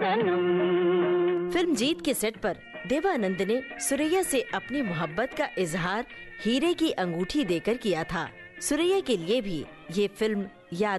Film जीत के set पर देवानंद ने सुरैया से अपनी मोहब्बत का इजहार हीरे की अंगूठी देकर किया था। सुरैया के लिए भी ये फिल्म याद